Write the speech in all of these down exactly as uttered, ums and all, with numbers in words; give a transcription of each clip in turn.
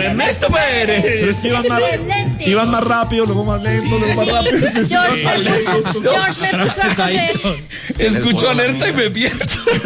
Ernesto Pérez. Pero es que iban más, iban más rápido, luego más lento, sí. luego más rápido. George me puso, George me puso a correr. Escucho alerta y me pierdo.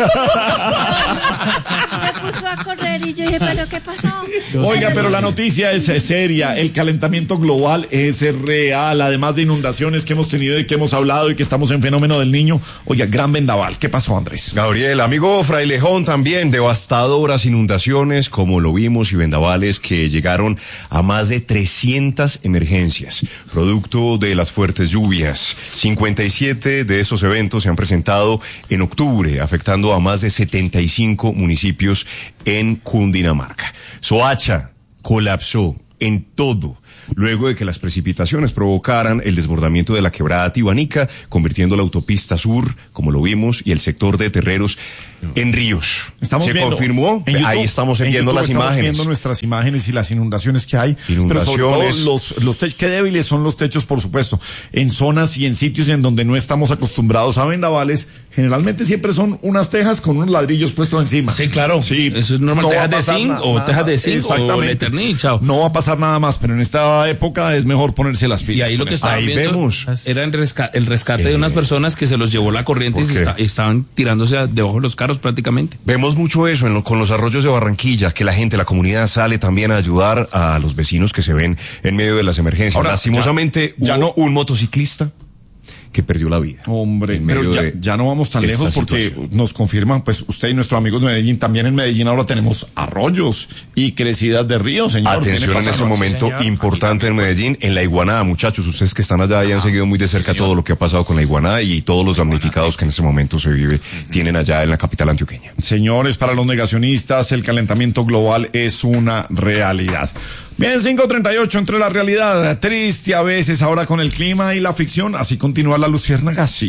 Me puso a correr y yo dije, ¿pero qué pasó? Oiga, pero la noticia es seria. El calentamiento global es real, además de inundaciones que hemos tenido y que hemos hablado y que estamos en fenómeno del Niño. Oiga, gran vendaval. ¿Qué pasó, Andrés? Gabriel, amigo Frailejón, también devastadoras inundaciones, como lo vimos, y vendavales que llegaron a más de trescientas emergencias, producto de las fuertes lluvias. cincuenta y siete de esos eventos se han presentado en octubre, afectando a más de setenta y cinco municipios en Cundinamarca. Soacha colapsó en todo, luego de que las precipitaciones provocaran el desbordamiento de la quebrada Tibanica, convirtiendo la autopista sur, como lo vimos, y el sector de Terreros en ríos. Estamos Se viendo, confirmó, YouTube, ahí estamos viendo YouTube las estamos imágenes. viendo nuestras imágenes y las inundaciones que hay. Inundaciones. Pero sobre todo los, los techos, qué débiles son los techos, por supuesto. En zonas y en sitios en donde no estamos acostumbrados a vendavales, generalmente siempre son unas tejas con unos ladrillos puestos encima. Sí, claro. Sí, eso es normal. no Tejas de pasar zinc nada, o tejas de zinc o Leternil, chao. No va a pasar nada más, pero en esta época es mejor ponerse las pilas. Y ahí lo que estaban Ahí viendo vemos. era el, resca- el rescate Eh, de unas personas que se los llevó la corriente y se está- estaban tirándose a- debajo de los carros prácticamente. Vemos mucho eso en lo, con los arroyos de Barranquilla, que la gente, la comunidad sale también a ayudar a los vecinos que se ven en medio de las emergencias. Ahora, lastimosamente, ya- ya hubo no- un motociclista que perdió la vida. Hombre, en pero medio ya, de ya no vamos tan esta lejos porque situación. nos confirman, pues usted y nuestros amigos de Medellín, también en Medellín ahora tenemos arroyos y crecidas de ríos, señor. Atención en ese pasando? momento importante en Medellín, en la Iguanada, muchachos, ustedes que están allá y han seguido muy de cerca todo lo que ha pasado con la Iguanada y todos los damnificados que en ese momento se vive, tienen allá en la capital antioqueña. Señores, para los negacionistas, el calentamiento global es una realidad. Bien, cinco treinta y ocho, entre la realidad triste a veces, ahora con el clima y la ficción, así continúa la luciérnaga, sí.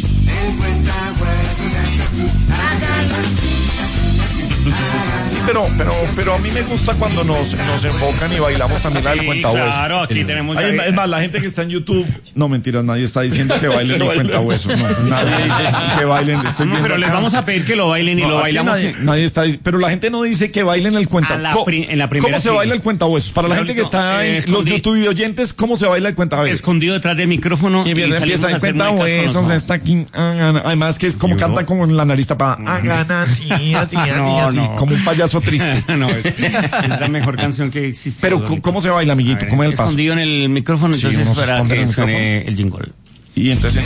Sí, pero, pero, pero a mí me gusta cuando nos, nos enfocan y bailamos también la del Sí, cuentahuesos. claro, aquí tenemos Hay- ya- es más, la gente que está en YouTube, no mentiras, nadie está diciendo que bailen el cuentahuesos, no, nadie dice que bailen, estoy No, viendo pero les acá. vamos a pedir que lo bailen y No, lo aquí bailamos. Nadie, nadie está, dic- pero la gente no dice que bailen el cuenta. A la ¿Cómo, pri- en la primera ¿Cómo se fila. baila el cuentahuesos? Para la gente que está Eh, en escondi- los YouTube oyentes, ¿cómo se baila el cuentahuesos? Escondido detrás del micrófono Y y, empieza, salimos empieza a en hacer muecas con los cuentahuesos, ojos. está aquí, hagan, además que es como cantan como en la nariz tapada, hagan así, así, así, No, así, no. como un payaso triste. No, es, es la mejor canción que existe. Pero, ¿cómo, cómo se baila, amiguito? ¿Cómo es el paso? Escondido en el micrófono, Sí, entonces uno se para esconde en que el suene el jingle. Y entonces...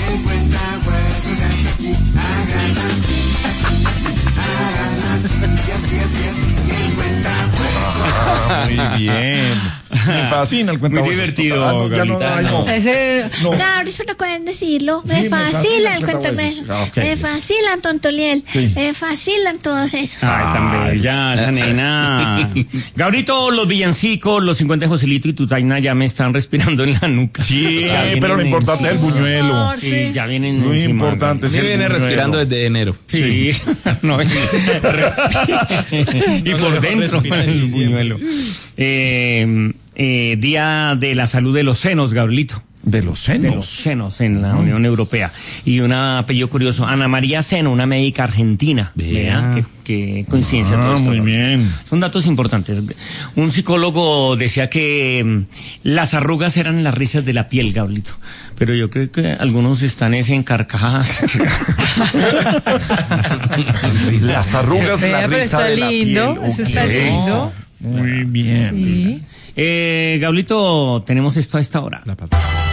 Ah, muy bien. Me fascina el cuentahuesos. Muy divertido, Ah, no, ya no, Gabrielita, ay, no. Ese, No. Gabriel, eso no pueden decirlo. Me Sí, me fascina fascina el el cuentahuesos. cuentahuesos. Ah, ok, Me yes. fascinan Tontoliel. Sí. Me fascinan todos esos. Ay, tan bella esa nena. Gabrito, los villancicos, los cincuenta de Joselito y Tutaina ya me están respirando en la nuca. Sí, Ya vienen pero lo importante es el encima. buñuelo. Sí, ya vienen Muy encima, importante, Gabriel. sí. Sí, viene buñuelo. respirando desde enero. Sí, no, respi- y por dentro el buñuelo. Eh, eh, Día de la Salud de los Senos, Gabrielito. De los De los senos. senos en la Unión Europea. Y un apellido curioso, Ana María Seno, una médica argentina. Vea. Vea, qué, qué coincidencia Ah, todo esto. muy bien. Son datos importantes. Un psicólogo decía que mm, las arrugas eran las risas de la piel, Gabrielito. Pero yo creo que algunos están es en carcajadas. Las arrugas, la Vea, pero risa está de la lindo, piel. eso está Ok. lindo. Muy bien. Sí. eh, Gabrielito, tenemos esto a esta hora. La pata.